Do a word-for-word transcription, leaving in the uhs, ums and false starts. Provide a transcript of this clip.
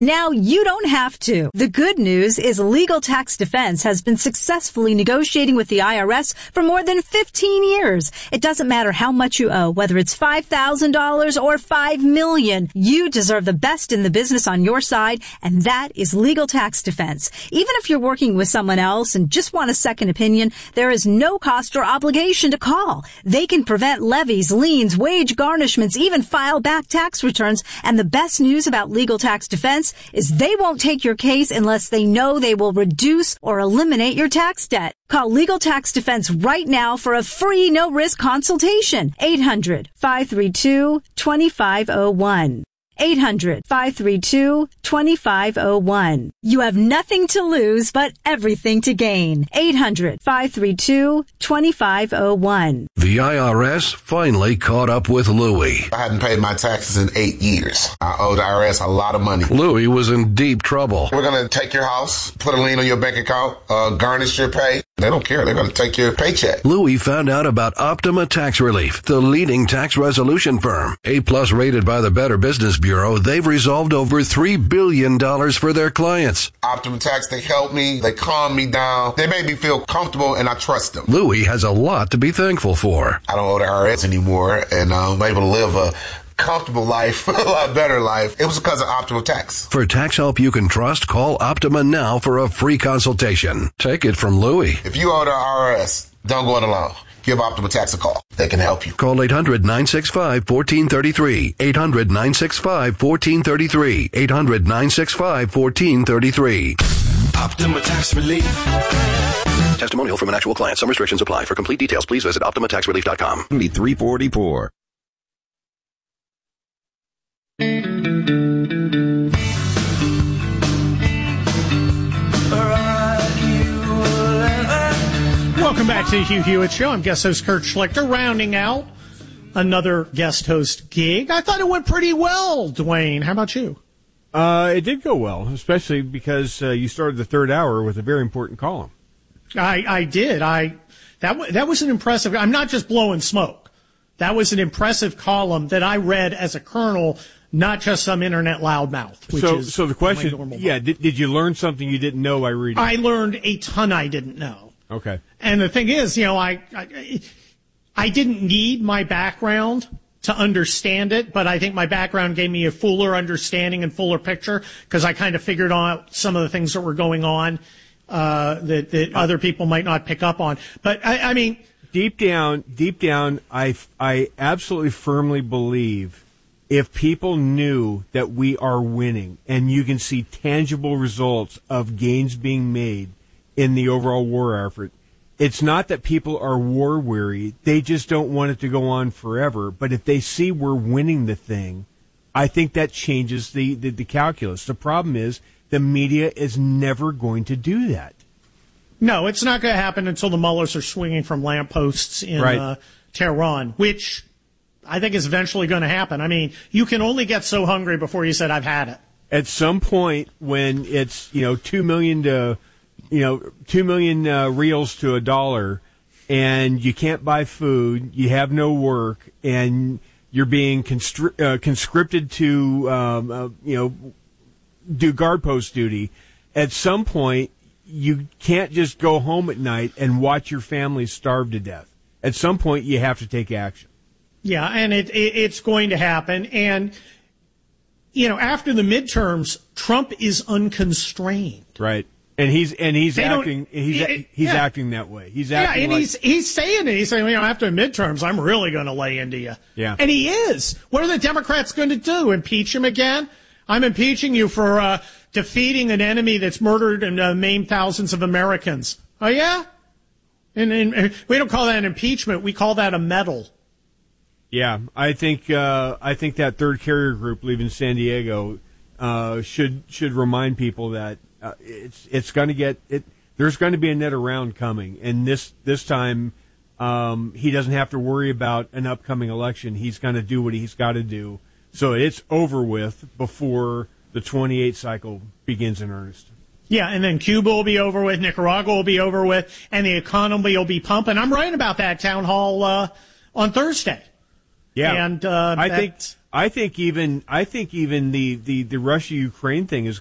Now you don't have to. The good news is Legal Tax Defense has been successfully negotiating with the I R S for more than fifteen years. It doesn't matter how much you owe, whether it's five thousand dollars or five million dollars. You deserve the best in the business on your side, and that is Legal Tax Defense. Even if you're working with someone else and just want a second opinion, there is no cost or obligation to call. They can prevent levies, liens, wage garnishments, even file back tax returns. And the best news about Legal Tax Defense is they won't take your case unless they know they will reduce or eliminate your tax debt. Call Legal Tax Defense right now for a free no-risk consultation. eight hundred, five three two, two five zero one. eight hundred, five three two, two five zero one. You have nothing to lose but everything to gain. eight hundred, five three two, two five zero one. The I R S finally caught up with Louie. I hadn't paid my taxes in eight years. I owed the I R S a lot of money. Louie was in deep trouble. We're going to take your house, put a lien on your bank account, uh, garnish your pay. They don't care. They're going to take your paycheck. Louie found out about Optima Tax Relief, the leading tax resolution firm. A-plus rated by the Better Business Bureau, they've resolved over three billion dollars for their clients. Optima Tax, they help me. They calm me down. They make me feel comfortable, and I trust them. Louie has a lot to be thankful for. I don't owe the I R S anymore, and uh, I'm able to live a comfortable life, a lot better life. It was because of Optima Tax. For tax help you can trust, call Optima now for a free consultation. Take it from Louie. If you owe the I R S, don't go it alone. Give Optima Tax a call. They can help you. Call eight hundred, nine six five, one four three three. eight hundred, nine six five, one four three three. eight hundred, nine six five, one four three three. Optima Tax Relief. Testimonial from an actual client. Some restrictions apply. For complete details, please visit optima tax relief dot com. three forty-four. Welcome back to the Hugh Hewitt Show. I'm guest host Kurt Schlichter, rounding out another guest host gig. I thought it went pretty well, Dwayne. How about you? Uh, it did go well, especially because uh, you started the third hour with a very important column. I, I did. I that w- that was an impressive. I'm not just blowing smoke. That was an impressive column that I read as a colonel, not just some internet loudmouth. Which so, is so the question, yeah, did, did you learn something you didn't know by reading? I learned a ton I didn't know. Okay. And the thing is, you know, I, I I didn't need my background to understand it, but I think my background gave me a fuller understanding and fuller picture because I kind of figured out some of the things that were going on uh, that that other people might not pick up on. But I, I mean, deep down, deep down, I I absolutely firmly believe if people knew that we are winning and you can see tangible results of gains being made in the overall war effort, it's not that people are war weary. They just don't want it to go on forever. But if they see we're winning the thing, I think that changes the, the, the calculus. The problem is the media is never going to do that. No, it's not going to happen until the mullahs are swinging from lampposts in right. uh, Tehran, which I think is eventually going to happen. I mean, you can only get so hungry before you said, I've had it. At some point when it's, you know, two million to... you know, two million uh, reals to a dollar, and you can't buy food, you have no work, and you're being constri- uh, conscripted to, um, uh, you know, do guard post duty. At some point, you can't just go home at night and watch your family starve to death. At some point, you have to take action. Yeah, and it, it it's going to happen. And, you know, after the midterms, Trump is unconstrained. Right. And he's and he's They acting he's it, he's yeah. acting that way. He's Yeah, acting and like, he's he's saying it. He's saying, you know, after midterms, I'm really going to lay into you. Yeah. And he is. What are the Democrats going to do? Impeach him again? I'm impeaching you for uh, defeating an enemy that's murdered and uh, maimed thousands of Americans. Oh yeah? And, and we don't call that an impeachment. We call that a medal. Yeah, I think uh, I think that third carrier group leaving San Diego uh, should should remind people that uh, it's it's going to get it. There's going to be another round coming, and this this time um, he doesn't have to worry about an upcoming election. He's going to do what he's got to do, so it's over with before the twenty-eight cycle begins in earnest. Yeah, and then Cuba will be over with, Nicaragua will be over with, and the economy will be pumping. I'm writing about that town hall uh, on Thursday. Yeah, and uh, I think I think even I think even the, the, the Russia Ukraine thing is